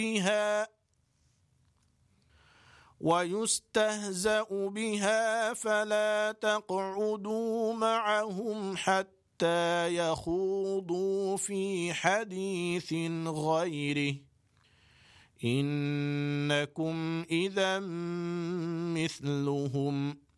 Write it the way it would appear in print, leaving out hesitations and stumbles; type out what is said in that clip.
بها بها فلا تقعدوا معهم حتى يخوضوا في حديث غيره إنكم إذا مثلهم